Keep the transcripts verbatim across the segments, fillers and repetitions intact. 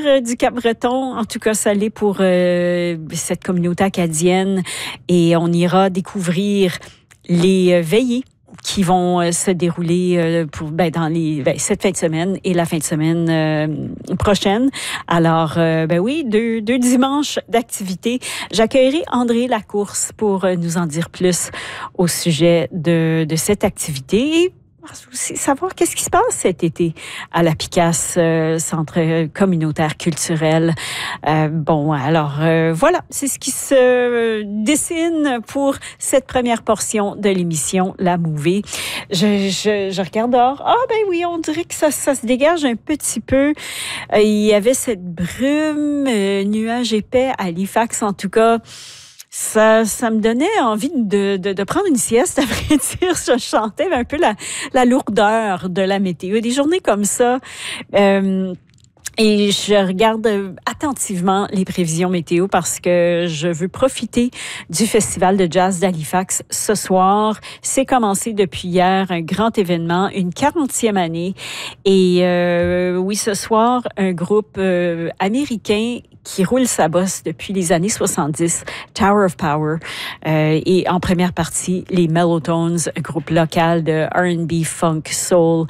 euh, du Cap-Breton. En tout cas, ça l'est pour euh, cette communauté acadienne. Et on ira découvrir les euh, veillées qui vont euh, se dérouler euh, pour, ben, dans les, ben, cette fin de semaine et la fin de semaine euh, prochaine. Alors, euh, ben oui, deux, deux dimanches d'activité. J'accueillerai André Lacourse pour euh, nous en dire plus au sujet de, de cette activité et aussi savoir qu'est-ce qui se passe cet été à la Picasse, euh, centre communautaire culturel. Euh, bon, alors euh, voilà, c'est ce qui se dessine pour cette première portion de l'émission La Mouvée. Je, je, je regarde dehors. Ah ben oui, on dirait que ça, ça se dégage un petit peu. Euh, il y avait cette brume, euh, nuage épais à Halifax en tout cas. Ça, ça me donnait envie de, de, de prendre une sieste, à vrai dire. Je chantais un peu la, la lourdeur de la météo. Des journées comme ça, euh, et je regarde attentivement les prévisions météo parce que je veux profiter du Festival de jazz d'Halifax ce soir. C'est commencé depuis hier, un grand événement, une quarantième année. Et euh, oui, ce soir, un groupe euh, américain qui roule sa bosse depuis les années soixante-dix, Tower of Power, euh, et en première partie, les Mellotones, groupe local de R and B, funk, soul.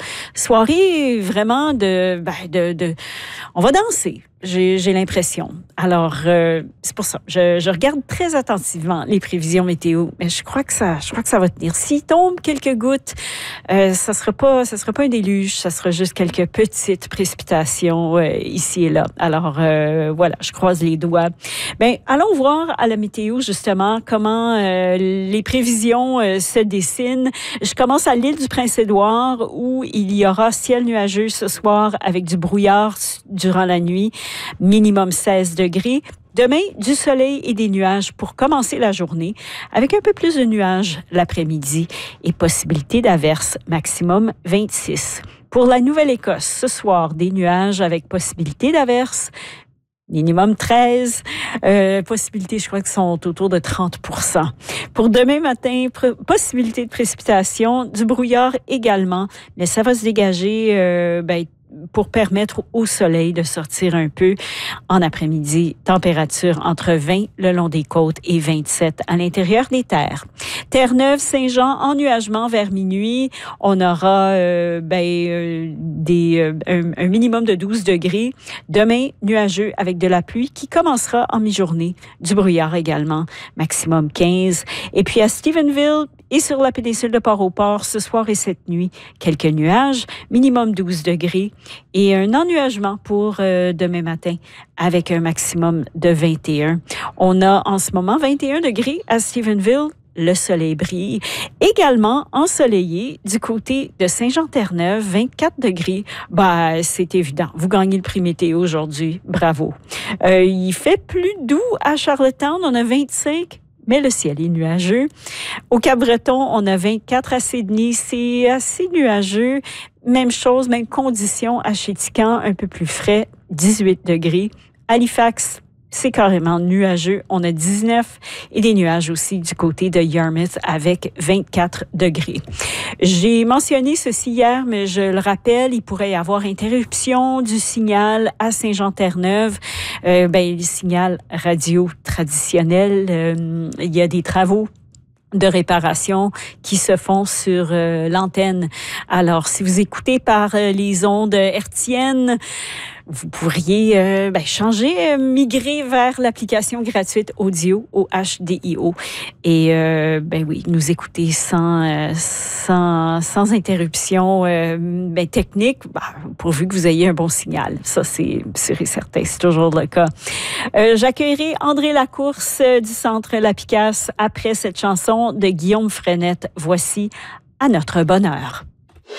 Soirée vraiment de, ben, de, de, on va danser. J'ai, j'ai l'impression. Alors, euh, c'est pour ça. Je, je regarde très attentivement les prévisions météo, mais je crois que ça, je crois que ça va tenir. S'il tombe quelques gouttes, euh, ça sera pas, ça sera pas un déluge, ça sera juste quelques petites précipitations euh, ici et là. Alors, euh, voilà, je croise les doigts. Ben, allons voir à la météo justement comment euh, les prévisions euh, se dessinent. Je commence à l'île du Prince-Édouard où il y aura ciel nuageux ce soir avec du brouillard durant la nuit. Minimum seize degrés. Demain, du soleil et des nuages pour commencer la journée, avec un peu plus de nuages l'après-midi et possibilité d'averses, maximum vingt-six. Pour la Nouvelle-Écosse, ce soir, des nuages avec possibilité d'averses, minimum treize. Euh, possibilités, je crois, qui sont autour de trente pour cent. Pour demain matin, pr- possibilité de précipitation, du brouillard également, mais ça va se dégager euh, ben, pour permettre au soleil de sortir un peu en après-midi. Température entre vingt le long des côtes et vingt-sept à l'intérieur des terres. Terre-Neuve, Saint-Jean, ennuagement vers minuit. On aura euh, ben, euh, des, euh, un, un minimum de douze degrés. Demain, nuageux avec de la pluie qui commencera en mi-journée. Du brouillard également, maximum quinze. Et puis à Stephenville et sur la péninsule de Port-au-Port, ce soir et cette nuit, quelques nuages, minimum douze degrés. Et un ennuagement pour euh, demain matin avec un maximum de vingt et un. On a en ce moment vingt et un degrés à Stephenville. Le soleil brille. Également ensoleillé du côté de Saint-Jean-Terre-Neuve, vingt-quatre degrés. Bah, c'est évident. Vous gagnez le prix météo aujourd'hui. Bravo. Euh, il fait plus doux à Charlottetown. On a vingt-cinq. Mais le ciel est nuageux. Au Cap-Breton, on a vingt-quatre à Sydney. C'est assez nuageux. Même chose, même condition à Chéticamp, un peu plus frais, dix-huit degrés. Halifax, c'est carrément nuageux. On a dix-neuf et des nuages aussi du côté de Yarmouth avec vingt-quatre degrés. J'ai mentionné ceci hier, mais je le rappelle, il pourrait y avoir interruption du signal à Saint-Jean-Terre-Neuve. Euh, ben, le signal radio traditionnel, euh, il y a des travaux de réparation qui se font sur euh, l'antenne. Alors, si vous écoutez par euh, les ondes hertziennes, vous pourriez euh, ben, changer, euh, migrer vers l'application gratuite audio, au H D I O. Et euh, ben oui, nous écouter sans, euh, sans, sans interruption euh, ben, technique, ben, pourvu que vous ayez un bon signal. Ça, c'est sûr et certain, c'est toujours le cas. Euh, j'accueillerai André Lacourse euh, du Centre La Picasse après cette chanson de Guillaume Frenette. Voici À notre bonheur.